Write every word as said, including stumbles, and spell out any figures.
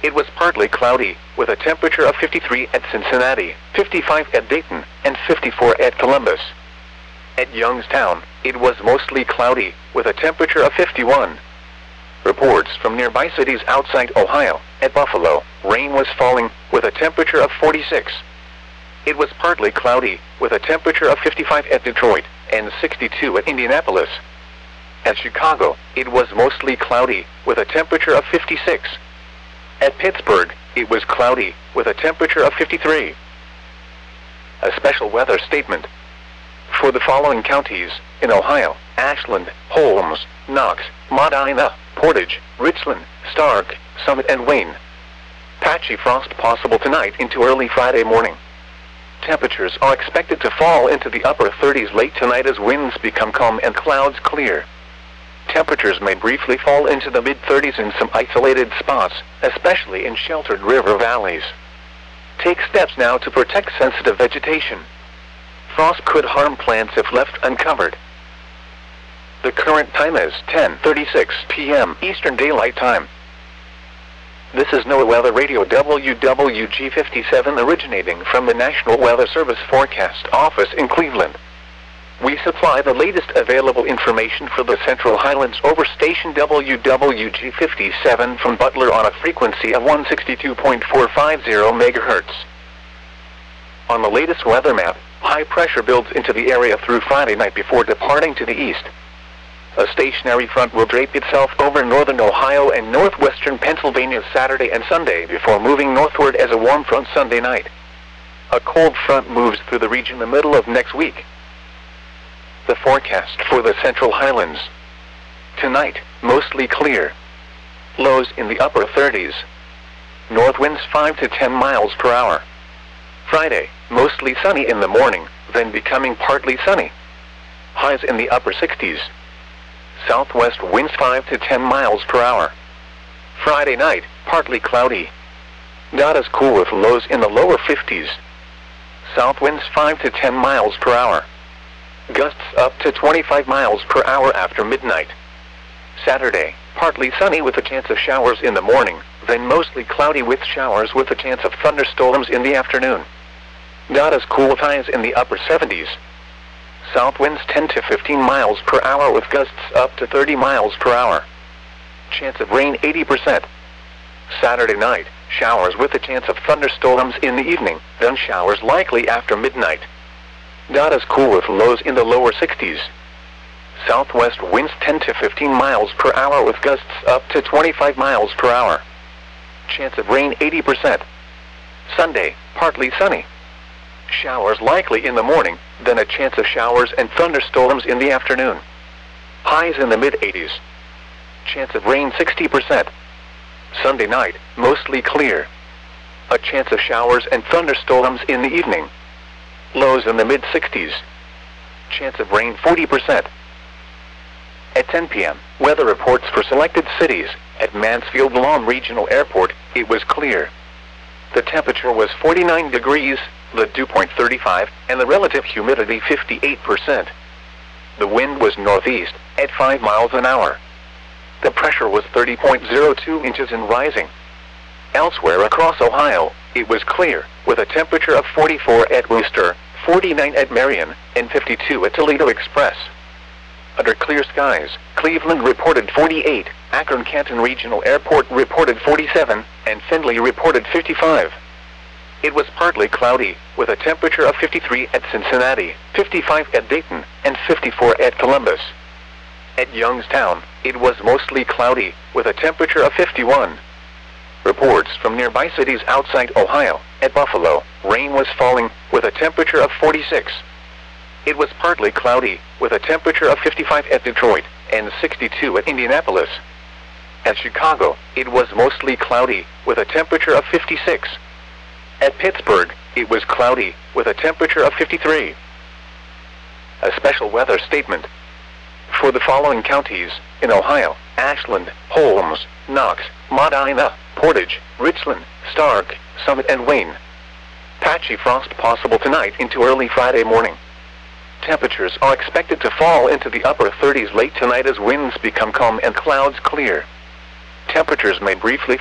it was partly cloudy, with a temperature of fifty-three at Cincinnati, fifty-five at Dayton, and fifty-four at Columbus. At Youngstown, it was mostly cloudy, with a temperature of fifty-one. Reports from nearby cities outside Ohio. At Buffalo, rain was falling, with a temperature of forty-six. It was partly cloudy, with a temperature of fifty-five at Detroit, and sixty-two at Indianapolis. At Chicago, it was mostly cloudy, with a temperature of fifty-six. At Pittsburgh, it was cloudy, with a temperature of fifty-three. A special weather statement. For the following counties, in Ohio: Ashland, Holmes, Knox, Medina, Portage, Richland, Stark, Summit, and Wayne. Patchy frost possible tonight into early Friday morning. Temperatures are expected to fall into the upper thirties late tonight as winds become calm and clouds clear. Temperatures may briefly fall into the mid-thirties in some isolated spots, especially in sheltered river valleys. Take steps now to protect sensitive vegetation. Frost could harm plants if left uncovered. The current time is ten thirty-six p m Eastern Daylight Time. This is NOAA Weather Radio W W G fifty-seven originating from the National Weather Service Forecast Office in Cleveland. We supply the latest available information for the Central Highlands over station W W G fifty-seven from Butler on a frequency of one sixty-two point four five zero megahertz. On the latest weather map, high pressure builds into the area through Friday night before departing to the east. A stationary front will drape itself over northern Ohio and northwestern Pennsylvania Saturday and Sunday before moving northward as a warm front Sunday night. A cold front moves through the region the middle of next week. The forecast for the Central Highlands. Tonight, mostly clear. Lows in the upper thirties. North winds five to ten miles per hour. Friday, mostly sunny in the morning, then becoming partly sunny. Highs in the upper sixties. Southwest winds five to ten miles per hour. Friday night, partly cloudy. Not as cool with lows in the lower fifties. South winds five to ten miles per hour. Gusts up to twenty-five miles per hour after midnight. Saturday, partly sunny with a chance of showers in the morning, then mostly cloudy with showers with a chance of thunderstorms in the afternoon. Not as cool with highs in the upper seventies. South winds ten to fifteen miles per hour with gusts up to thirty miles per hour. Chance of rain eighty percent. Saturday night, showers with a chance of thunderstorms in the evening, then showers likely after midnight. Not as cool with lows in the lower sixties. Southwest winds ten to fifteen miles per hour with gusts up to twenty-five miles per hour. Chance of rain eighty percent. Sunday, partly sunny. Showers likely in the morning, then a chance of showers and thunderstorms in the afternoon. Highs in the mid-eighties. Chance of rain sixty percent. Sunday night, mostly clear. A chance of showers and thunderstorms in the evening. Lows in the mid-sixties. Chance of rain forty percent. At ten p m, weather reports for selected cities. At Mansfield Lawn Regional Airport, it was clear. The temperature was forty-nine degrees, the dew point thirty-five, and the relative humidity fifty-eight percent. The wind was northeast, at five miles an hour. The pressure was thirty point zero two inches and rising. Elsewhere across Ohio, it was clear, with a temperature of forty-four at Wooster, forty-nine at Marion, and fifty-two at Toledo Express. Under clear skies, Cleveland reported forty-eight, Akron-Canton Regional Airport reported forty-seven, and Findlay reported fifty-five. It was partly cloudy, with a temperature of fifty-three at Cincinnati, fifty-five at Dayton, and fifty-four at Columbus. At Youngstown, it was mostly cloudy, with a temperature of fifty-one. Reports from nearby cities outside Ohio. At Buffalo, rain was falling, with a temperature of forty-six. It was partly cloudy, with a temperature of fifty-five at Detroit, and sixty-two at Indianapolis. At Chicago, it was mostly cloudy, with a temperature of fifty-six. At Pittsburgh, it was cloudy, with a temperature of fifty-three. A special weather statement. For the following counties, in Ohio: Ashland, Holmes, Knox, Medina, Portage, Richland, Stark, Summit, and Wayne. Patchy frost possible tonight into early Friday morning. Temperatures are expected to fall into the upper thirties late tonight as winds become calm and clouds clear. Temperatures may briefly